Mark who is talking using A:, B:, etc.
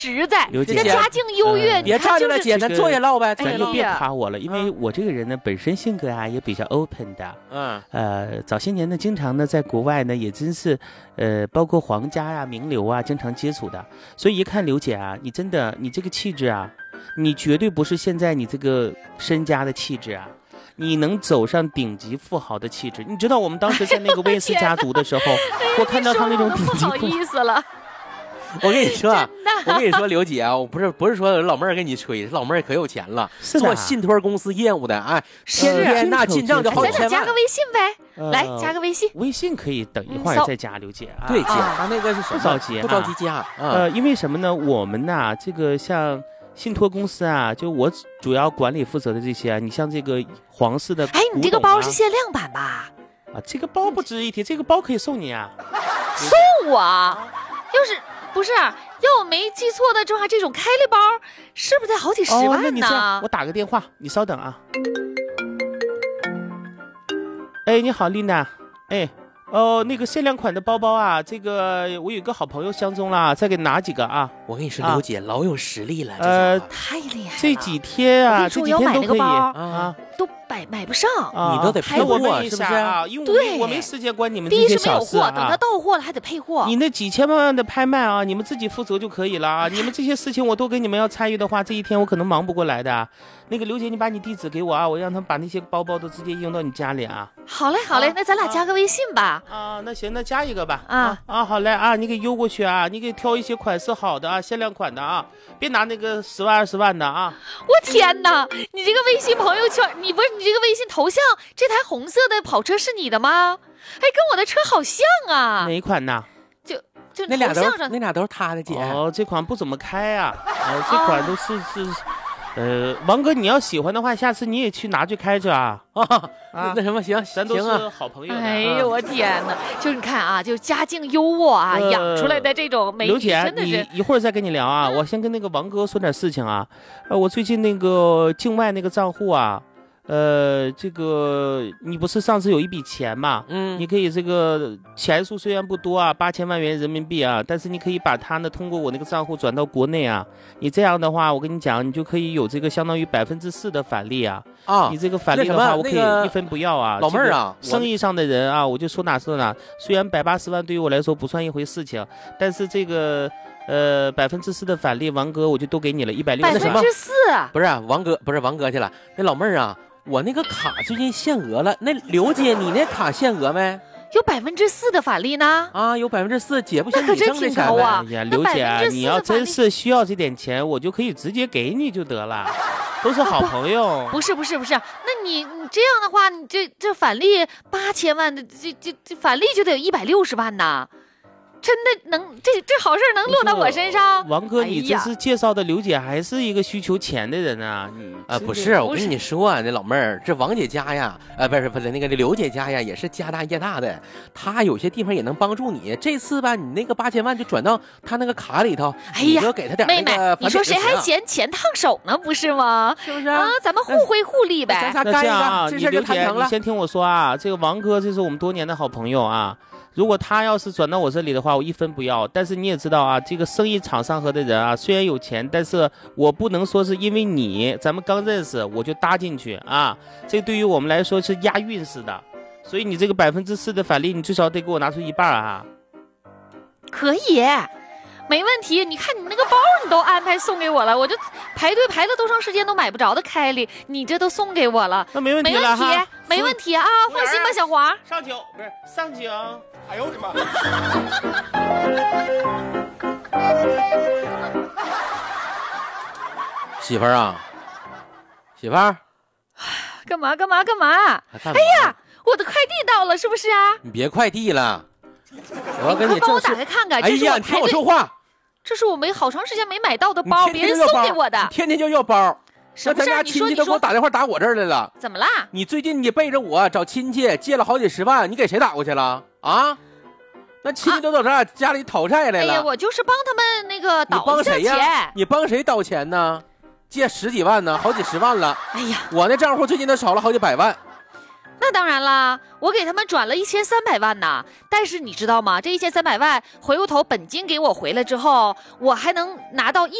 A: 实在，
B: 人
A: 家家境优越，
C: 别站着了，姐，咱坐下唠呗。
B: 咱就别夸我了，因为我这个人呢，本身性格啊也比较 open 的。早些年呢，经常呢在国外呢，也真是，包括皇家啊、名流啊，经常接触的。所以一看刘姐啊，你真的，你这个气质啊，你绝对不是现在你这个身家的气质啊。你能走上顶级富豪的气质，你知道我们当时在那个威斯家族的时候，我看到他那种顶级，
A: 不好意思了。
C: 我跟你说，刘姐啊，我不是说老妹儿跟你吹，老妹儿可有钱了，做信托公司业务的，哎，天天那进账就好几千万。
A: 加个微信呗，来加个微信。
B: 微信可以等一会儿再加，刘姐啊。
C: 对，姐，他那个是
B: 不着急，
C: 不着急加。
B: 因为什么呢？我们呐，这个像信托公司啊，就我主要管理负责的这些啊，你像这个皇室的，
A: 哎，你这个包是限量版吧？
B: 啊，这个包不值一提，这个包可以送你啊。
A: 送我？要是。不是，要我没记错的话，这种开利包是不是得好几十万呢？
B: 那你这样，我打个电话，你稍等啊。哎，你好，丽娜。哎，那个限量款的包包啊，这个我有个好朋友相中了，再给拿几个啊。
C: 我跟你说，刘姐老有实力了，
A: 太厉害了。
B: 这几天啊，这几天都可以
A: 啊，都买不上，
C: 你都得配货，
B: 是不是啊？因为我没时间管你们这些小事啊。
A: 第一是没有货，等它到货了还得配货。
B: 你那几千万的拍卖啊，你们自己负责就可以了啊。你们这些事情我都跟你们要参与的话，这一天我可能忙不过来的。那个刘姐，你把你地址给我啊，我让他们把那些包包都直接运到你家里啊。
A: 好嘞，那咱俩加个微信吧。
B: 那行，那加一个吧。好嘞啊，你给邮过去啊，你给挑一些款式好的啊，限量款的啊，别拿那个10万20万的啊。
A: 我天哪，你这个微信朋友圈，你这个微信头像，这台红色的跑车是你的吗？哎，跟我的车好像啊。
B: 哪一款呢？
A: 就
C: 那俩都是他的姐。
B: 这款不怎么开啊。这款都是王哥，你要喜欢的话，下次你也去拿去开着啊。
C: 那什么行，
B: 咱都是好朋友。
A: 哎呦我天哪！就是你看啊，就家境优渥啊，养出来的这种美女，真的是。
B: 你一会儿再跟你聊啊，我先跟那个王哥说点事情啊。我最近那个境外那个账户啊。这个你不是上次有一笔钱嘛？你可以这个钱数虽然不多啊，8000万元人民币啊，但是你可以把它呢通过我那个账户转到国内啊。你这样的话，我跟你讲，你就可以有这个相当于4%的返利啊。你这个返利的话，我可以一分不要啊。
C: 老妹儿啊，
B: 生意上的人啊，我就说哪是哪。虽然180万对于我来说不算一回事情，但是这个4%的返利，王哥我就都给你了160万。
A: 4%？
C: 不是王哥去了，那老妹儿啊。我那个卡最近限额了，那刘姐你那卡限额没？
A: 有4%的返利呢？
C: 有4%，姐不行，
A: 可真挺高啊！
B: 哎呀，刘姐，你要真是需要这点钱，我就可以直接给你就得了，都是好朋友。
A: 不是，那你这样的话，你这返利8000万的，这返利就得有160万呢。真的能这好事能落到我身上？
B: 王哥，你这是介绍的刘姐还是一个需求钱的人啊？
C: 不是，我跟你说啊，那老妹儿，这王姐家呀，不是那个刘姐家呀，也是家大业大的，她有些地方也能帮助你。这次吧，你那个8000万就转到她那个卡里头，你就给她点那个。
A: 你说谁还嫌钱烫手呢？不是吗？
C: 是不是
A: 啊？咱们互惠互利呗。
B: 那这样啊，你刘姐，你先听我说啊，这个王哥这是我们多年的好朋友啊。如果他要是转到我这里的话，我1分不要。但是你也知道啊，这个生意场上和的人啊，虽然有钱，但是我不能说是因为咱们刚认识我就搭进去啊。这个对于我们来说是押运式的，所以你这个4%的返利，你最少得给我拿出1半啊。
A: 可以，没问题。你看你那个包你都安排送给我了，我就排队排了多长时间都买不着的开利，你这都送给我了，
B: 那没问题了哈。
A: 没问题啊，放心吧，小华。
B: 上酒不是上酒。哎呦我的妈！
C: 媳妇儿啊，媳妇儿，
A: 干嘛？哎呀，我的快递到了，是不是啊？
C: 你别快递了，我要跟你
A: 帮我打开看看。
C: 哎呀，你听我说话，
A: 这是我好长时间没买到的包，别人送给我的。
C: 天天就要包。
A: 什么事？
C: 咱家亲戚都给我打电话打我这儿来了。
A: 怎么啦？
C: 你最近你背着我找亲戚借了好几十万，你给谁打过去了啊？那亲戚都到这儿家里讨债来了。
A: 哎呀，我就是帮他们那个倒一下钱。
C: 你帮谁倒钱呢？借10几万呢，好几十万了。
A: 哎呀，
C: 我那账户最近都少了好几百万。
A: 那当然啦，我给他们转了1300万呢。但是你知道吗？这1300万回过头本金给我回来之后，我还能拿到